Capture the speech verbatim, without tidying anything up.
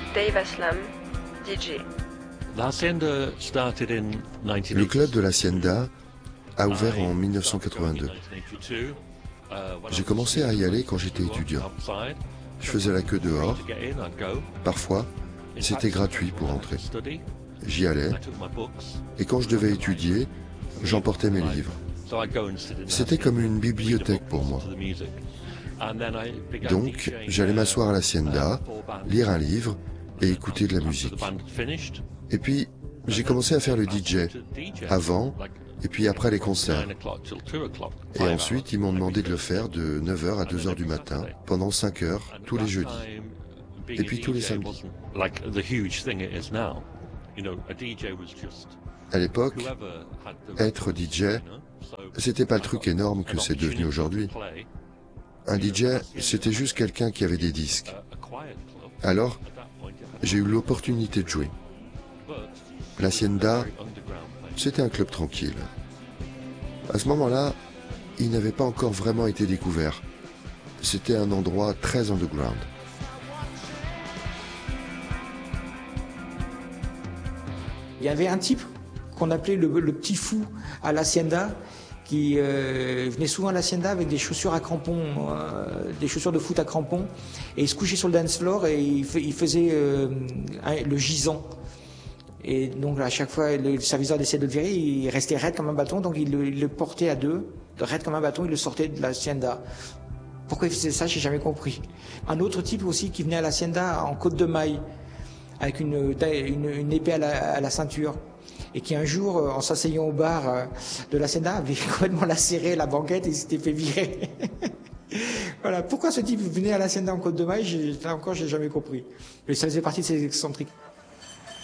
Dave Aslam, D J. Le club de l'Hacienda a ouvert en mille neuf cent quatre-vingt-deux. J'ai commencé à y aller quand j'étais étudiant. Je faisais la queue dehors. Parfois, c'était gratuit pour entrer. J'y allais, et quand je devais étudier, j'emportais mes livres. C'était comme une bibliothèque pour moi. Donc, j'allais m'asseoir à l'Hacienda, lire un livre et écouter de la musique. Et puis, j'ai commencé à faire le D J, avant et puis après les concerts. Et ensuite, ils m'ont demandé de le faire de neuf heures à deux heures du matin, pendant cinq heures, tous les jeudis. Et puis tous les samedis. À l'époque, être D J, c'était pas le truc énorme que c'est devenu aujourd'hui. Un D J, c'était juste quelqu'un qui avait des disques. Alors, j'ai eu l'opportunité de jouer. L'Hacienda, c'était un club tranquille. À ce moment-là, il n'avait pas encore vraiment été découvert. C'était un endroit très underground. Il y avait un type qu'on appelait le, le petit fou à l'Hacienda, qui euh, venait souvent à l'Hacienda avec des chaussures à crampons, euh, des chaussures de foot à crampons, et il se couchait sur le dance floor et il, il faisait euh, un, le gisant. Et donc à chaque fois, le serviceur essayait de le virer, il restait raide comme un bâton, donc il le, il le portait à deux, raide comme un bâton, il le sortait de l'Hacienda. Pourquoi il faisait ça, j'ai jamais compris. Un autre type aussi qui venait à l'Hacienda en côte de maille, avec une, une, une épée à la, à la ceinture, et qui un jour, en s'asseyant au bar de l'Hacienda, avait complètement lacéré la banquette et s'était fait virer. Voilà. Pourquoi ce type venait à l'Hacienda en côte de maille, là encore, j'ai jamais compris. Mais ça faisait partie de ces excentriques.